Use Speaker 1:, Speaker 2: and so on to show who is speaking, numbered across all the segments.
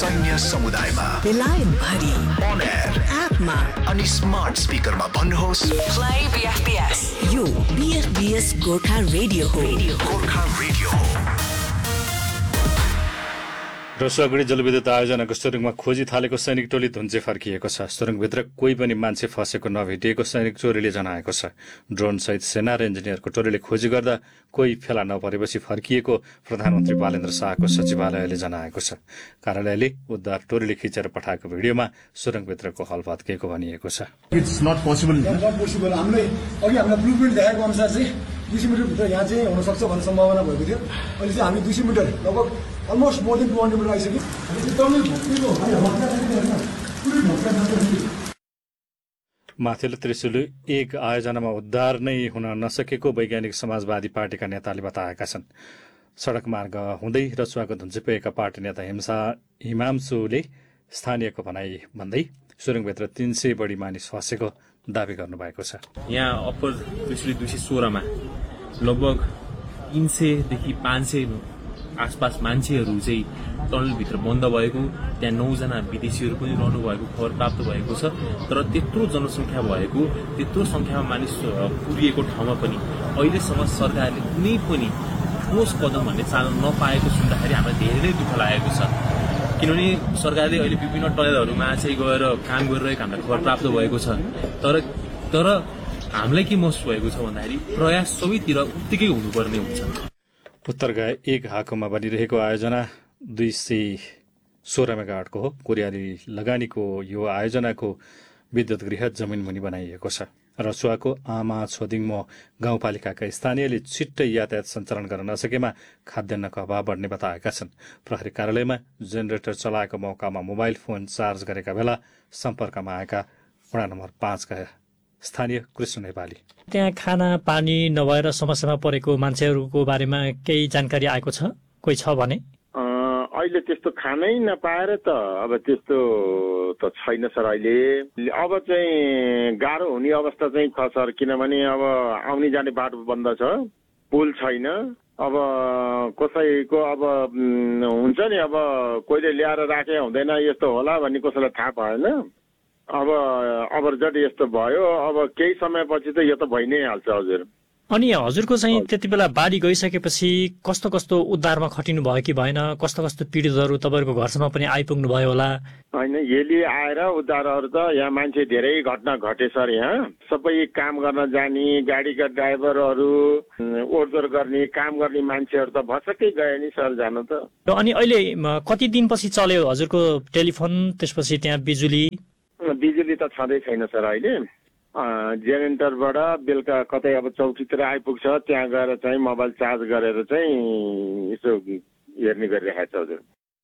Speaker 1: सैन्य समुदायमा
Speaker 2: बेलायत भरि
Speaker 1: on air
Speaker 2: एपमा
Speaker 1: अनि स्मार्ट स्पिकरमा भन्नुहोस्
Speaker 2: प्ले बीएफबीएस यो बीएफबीएस गोर्खा रेडियो हो
Speaker 1: गोर्खा रेडियो हो।
Speaker 3: रसुवागढी जलविद्युत आयोजनाको सुरुङमा खोजी थालेको सैनिक टोली धुन्चे फर्किएको छ। सुरुङभित्र कोही पनि मान्छे फसेको नभेटिएको सैनिक टोलीले जनाएको छ। ड्रोनसहित सेना र इन्जिनियरको टोलीले खोजी गर्दा कोही फेला नपरेपछि फर्किएको प्रधानमन्त्री बालेन्द्र शाहको सचिवालयले जनाएको छ। कार्यालयले उद्धार टोलीले खिचेर पठाएको भिडियोमा सुरुङभित्रको हल भत्किएको भनिएको छ।
Speaker 4: इट्स नट पोसिबल हामीले अघि हामीलाई ब्लुप्रिन्ट देखाएको अनुसार चाहिँ 200 मिटर भित्र यहाँ चाहिँ हुन सक्छ भन्ने सम्भावना भएको थियो। अहिले चाहिँ हामी 200 मिटर लगभग अलमोस्ट मोर देन 200 मिटर आइसक्यो।
Speaker 3: माथिल्लो त्रिशुली 1 आयोजनामा उद्धार नै हुन नसकेको वैज्ञानिक समाजवादी पार्टीका नेताले बताएका छन्। सडक मार्ग हुँदै रसुवाको धुन्चे पुगेका पार्टी नेता हिमांशुले स्थानीयको भनाई भन्दै सुरुङभित्र 300 बढी मानिस फसेको दावी गर्नुभएको छ।
Speaker 5: यहाँ अप्पर त्रिशुली 216 मा लगभग 300 देखि 500 आसपास मान्छेहरू चाहिँ टनलभित्र बन्द भएको, त्यहाँ 9 जना विदेशीहरू पनि रहनु भएको खबर प्राप्त भएको छ। तर त्यत्रो जनसङ्ख्या भएको, त्यत्रो संख्यामा मानिस पुरिएको ठाउँमा पनि अहिलेसम्म सरकारले कुनै पनि ठोस कदम भन्ने चाल्न नपाएको सुन्दाखेरि हामीलाई धेरै नै दुःख लागेको छ। किनभने सरकारले अहिले विभिन्न टनलहरूमा चाहिँ गएर काम गरिरहेको हामीलाई खबर प्राप्त भएको छ। तर हामीलाई के महसुस भएको छ भन्दाखेरि प्रयास सबैतिर उत्तिकै हुनुपर्ने हुन्छ।
Speaker 3: उत्तरगा 1 हाकोमा बनिरहेको आयोजना 216 मेगावाटको हो। कोरियाली लगानीको यो आयोजनाको विद्युत गृह जमिन मुनि बनाइएको छ। रसुवाको आमा छोदिङमो गाउँपालिकाका स्थानीयले छिट्टै यातायात सञ्चालन गर्न नसकेमा खाद्यान्नको अभाव बढ्ने बताएका छन्। प्रहरी कार्यालयमा जेनेरेटर चलाएको मौकामा मोबाइल फोन चार्ज गरेका बेला सम्पर्कमा आएका वडा नम्बर 5 का स्थानीय कृष्ण नेपाली
Speaker 6: त्यहाँ खाना पानी नभएर समस्यामा परेको मान्छेहरूको बारेमा केही जानकारी आएको छ? कोही छ भने?
Speaker 7: अहिले त्यस्तो खानै नपाएर त अब त्यस्तो त छैन सर। अहिले अब चाहिँ गाह्रो हुने अवस्था चाहिँ छ सर, किनभने अब आउने जाने बाटो बन्द छ, पुल छैन। अब कसैको अब हुन्छ नि, अब कोहीले ल्याएर राखे हुँदैन यस्तो होला भन्ने कसैलाई थाहा भएन। अब जति यस्तो भयो, अब केही समयपछि त यो त भइ नै हाल्छ हजुर।
Speaker 6: अनि हजुरको चाहिँ त्यति बेला बाढी गइसकेपछि कस्तो कस्तो उद्धारमा खटिनु भयो कि भएन? कस्तो कस्तो पीडितहरू तपाईँहरूको घरसम्म पनि आइपुग्नु भयो होला?
Speaker 7: होइन, यसले आएर उद्धारहरू त यहाँ मान्छे धेरै घटना घटे सर। यहाँ सबै काम गर्न जाने गाडीका ड्राइभरहरू, ओहोरदोहोर गर्ने काम गर्ने मान्छेहरू त भसक्कै गए नि सर जान त।
Speaker 6: अनि अहिले कति दिनपछि चल्यो हजुरको टेलिफोन, त्यसपछि त्यहाँ बिजुली?
Speaker 7: बिजुली त छँदै छैन सर अहिले। जेनेरेटरबाट बेलुका कतै अब चौकीतिर आइपुग्छ, त्यहाँ गएर चाहिँ मोबाइल चार्ज गरेर चाहिँ यसो हेर्ने गरिरहेको छ हजुर।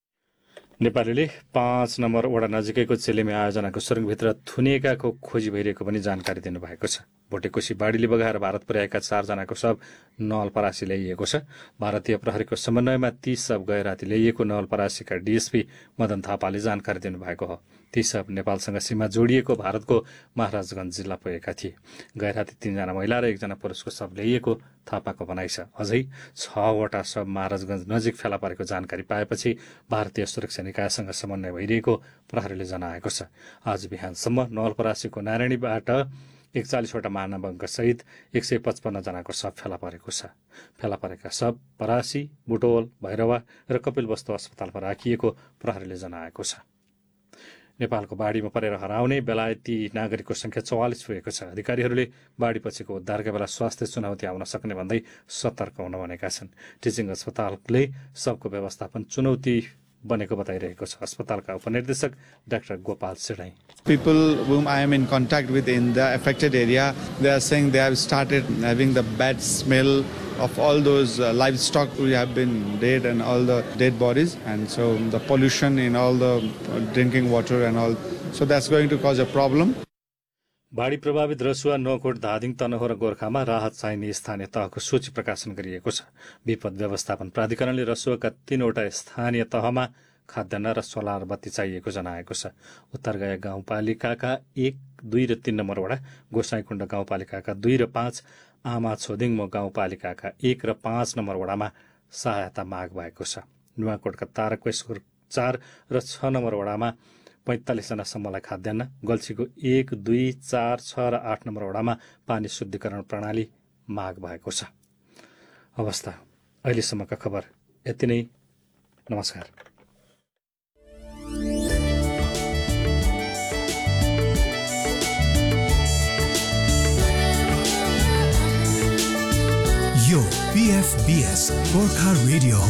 Speaker 3: नेपालीले 5 नम्बर वडा नजिकैको चेलेमे आयोजनाको सुरुङभित्र थुनिएकाको खोजी भइरहेको पनि जानकारी दिनुभएको छ। भोटेकोशी बाढीले बगाएर भारत पुर्याएका 4 जनाको शव नवलपरासी ल्याइएको छ। भारतीय प्रहरीको समन्वयमा ती शव गए राति ल्याइएको नवलपरासीका डीएसपी मदन थापाले जानकारी दिनुभएको हो। ती शव नेपालसँग सीमा जोडिएको भारतको महाराजगञ्ज जिल्ला पुगेका थिए। गए राति 3 जना महिला र 1 जना पुरुषको शव ल्याइएको थापाको भनाइ छ। अझै 6 वटा शव महाराजगञ्ज नजिक फेला परेको जानकारी पाएपछि भारतीय सुरक्षा निकायसँग समन्वय भइरहेको प्रहरीले जनाएको छ। आज बिहानसम्म नवलपरासीको नारायणीबाट 41 वटा मानव सहित 155 जनाको शव फेला परेको छ। फेला परेका शव परासी, बुटोल, भैरवा र कपिलवस्तु अस्पतालमा राखिएको प्रहरीले जनाएको छ। नेपालको बाढीमा परेर हराउने बेलायती नागरिकको संख्या 44 पुगेको छ। अधिकारीहरूले बाढीपछिको उद्धारका बेला स्वास्थ्य चुनौती आउन सक्ने भन्दै सतर्क हुन भनेका छन्। टिचिङ अस्पतालले सबको व्यवस्थापन चुनौती बनेको बताइरहेको छ। अस्पतालका उपनिर्देशक doctor Gopal सिडाई
Speaker 8: People whom I am in contact with in the affected area, they are saying they have started having the bad smell of all those livestock who have been dead and all the dead bodies, and so the pollution in all the drinking water and all, so that's going to cause a problem.
Speaker 3: बाढी प्रभावित रसुवा, नौकोट, धादिङ, तनहुँ र गोर्खामा राहत चाहिने स्थानीय तहको सूची प्रकाशन गरिएको छ। विपद व्यवस्थापन प्राधिकरणले रसुवाका 3वटा स्थानीय तहमा खाद्यान्न र सोलर बत्ती चाहिएको जनाएको छ। उत्तरगया गाउँपालिकाका 1, 2 र 3 नम्बर वडा, गोसाइँकुण्ड गाउँपालिकाका 2 र 5, आमा छोदिङमो गाउँपालिकाका 1 र 5 नम्बर वडामा सहायता माग भएको छ। नुवाकोटका तारकेश्वर 4 र 6 नम्बर वडामा 45 जनासम्मलाई खाद्यान्न, गल्छीको 1, 2, 4, 6 र 8 नम्बर वडामा पानी शुद्धिकरण प्रणाली माग भएको छ। अवस्था अहिलेसम्मका खबर यति नै। नमस्कार।
Speaker 1: यो PFBS गोर्खा रेडियो